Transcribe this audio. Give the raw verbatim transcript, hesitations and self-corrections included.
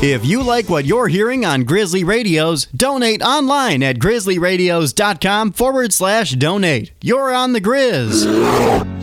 If you like what you're hearing on Grizzly Radios, donate online at grizzly radios dot com forward slash donate. You're on the Grizz.